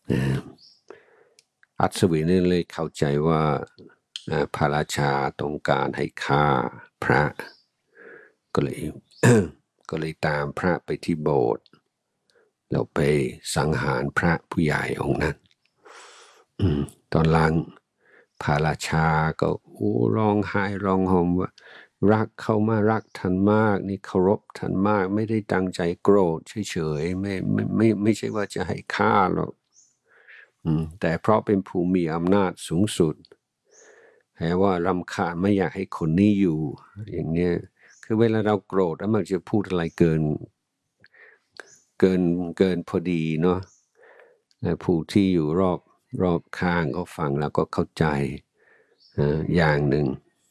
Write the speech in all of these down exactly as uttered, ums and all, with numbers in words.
อัศวินนี่เลยเข้าใจว่าพระราชาต้องการให้ฆ่าพระก็เลย ก็เลยตามพระไปที่โบสถ์แล้วไปสังหารพระผู้ใหญ่องค์นั้นตอนหลังพระราชาก็โอ้ร้องไห้ร้องห่มว่ารักเขามารักท่านมากนี่เคารพท่านมากไม่ได้ตั้งใจโกรธเฉยๆไม่ไม่ไม่ไม่ใช่ว่าจะให้ฆ่าหรอกแต่เพราะเป็นผู้มีอำนาจสูงสุดแปลว่ารำคาญไม่อยากให้คนนี้อยู่อย่างเนี้ยคือเวลาเราโกรธแล้วมันจะพูดอะไรเกินเกินเกินพอดีเนาะผู้ที่อยู่รอบรอบข้างเขาฟังแล้วก็เข้าใจอย่างหนึ่ง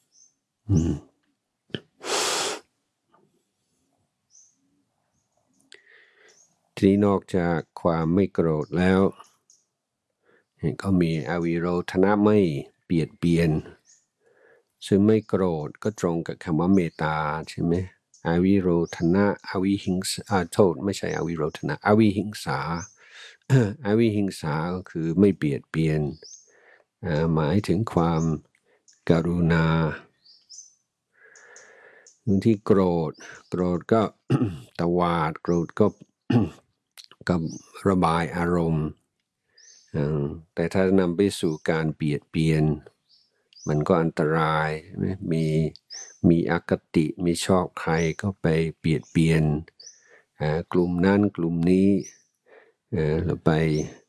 ทีนี้นอกจากความไม่โกรธแล้วก็มีอวิโรธนะไม่เบียดเบียนซึ่งไม่โกรธก็ตรงกับคำว่าเมตตาใช่ไหมอวิโรธนะอวิหิงสาโทษไม่ใช่อวิโรธนะอวิหิงสาอวิหิงสาก็คือไม่เบียดเบียนหมายถึงความกรุณาที่โกรธโกรธก็ตวาดโกรธก็กับระบายอารมณ์แต่ถ้านำไปสู่การเบียดเบียนมันก็อันตรายมีมีอคติมีชอบใครก็ไปเบียดเบียนกลุ่มนั้นกลุ่มนี้แล้วไป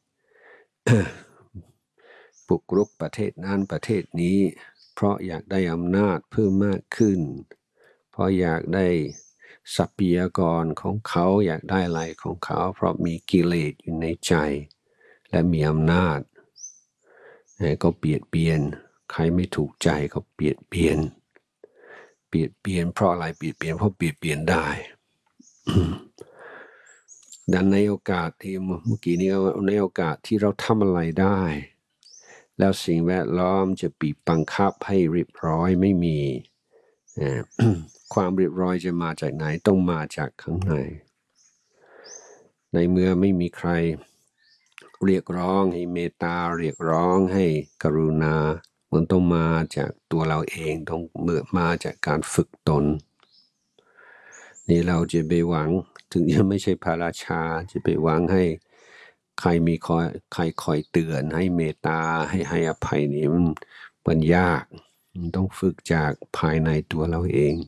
ปลุกรุกประเทศนั้นประเทศนี้เพราะอยากได้อำนาจเพิ่มมากขึ้นเพราะอยากได้ทรัพยากรของเขาอยากได้อะไรของเขาเพราะมีกิเลสอยู่ในใจและมีอำนาจก็เบียดเบียนใครไม่ถูกใจก็เบียดเบียนเบียดเบียนเพราะอะไรเบียดเบียนเพราะเบียดเบียนได้ดังในโอกาสที่เมื่อกี้นี้ในโอกาสที่เราทำอะไรได้แล้วสิ่งแวดล้อมจะบีบบังคับให้เรียบร้อยไม่มีความเรียบร้อยจะมาจากไหนต้องมาจากข้างในในเมื่อไม่มีใครเรียกร้องให้เมตตาเรียกร้องให้กรุณามันต้องมาจากตัวเราเองต้องเมื่อมาจากการฝึกตนนี่เราจะไปหวังถึงยังไม่ใช่พระราชาจะไปหวังให้ใครมีคอยใครคอยเตือนให้เมตตาให้ให้อภัยนี่มันมันยากมันต้องฝึกจากภายในตัวเราเอง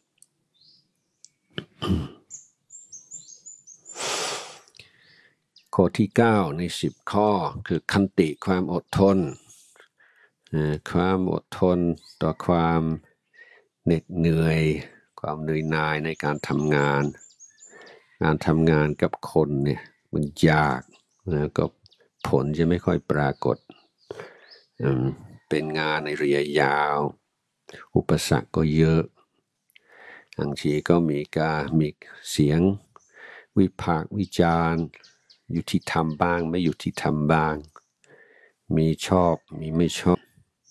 ข้อที่เก้าในสิบข้อคือขันติความอดทนความอดทนต่อความเหน็ดเหนื่อยความเหนื่อยหน่ายในการทำงานงานทำงานกับคนเนี่ยมันยากนะก็ผลจะไม่ค่อยปรากฏเป็นงานในระยะยาวอุปสรรคก็เยอะบางทีก็มีการมีเสียงวิพากษ์วิจารณ์อยู่ที่ทำบ้างไม่อยู่ที่ทำบ้างมีชอบมีไม่ชอบ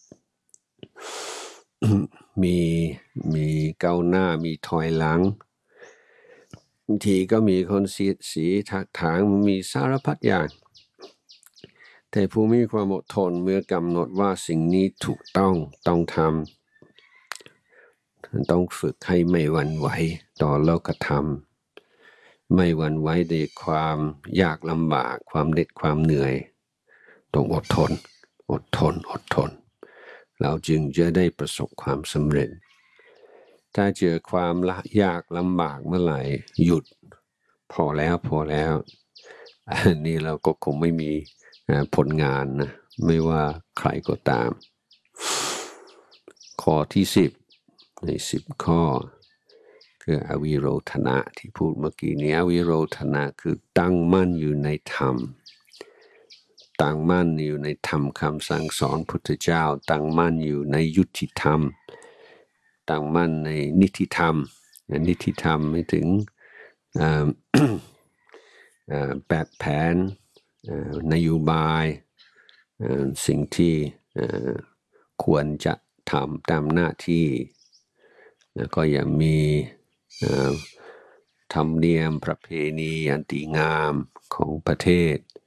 มีมีก้าวหน้ามีถอยหลังบางทีก็มีคนเสียดสีทักถางมีสารพัดอย่างแต่ผู้มีความอดทนเมื่อกำหนดว่าสิ่งนี้ถูกต้องต้องทำต้องฝึกให้ไม่หวั่นไหวต่อโลกธรรมไม่หวั่นไหวในความยากลำบากความเหน็ดความเหนื่อยต้องอดทนอดทนอดทนเราจึงจะได้ประสบความสำเร็จถ้าเจอความยากลำบากเมื่อไหร่หยุดพอแล้วพอแล้วอันนี้เราก็คงไม่มีผลงานนะไม่ว่าใครก็ตามข้อที่สิบในสิบข้อคืออวิโรธนะที่พูดเมื่อกี้นี้อวิโรธนะคือตั้งมั่นอยู่ในธรรมตั้งมั่นอยู่ในธรรมคำสั่งสอนพุทธเจ้าตั้งมั่นอยู่ในยุติธรรมตั้งมั่นในนิติธรรมนิติธรรมไม่ถึงแบบแผนนโยบายสิ่งที่ควรจะทำตามหน้าที่แล้วก็ยังมีธรรมเนียมประเพณีอันดีงามของประเทศ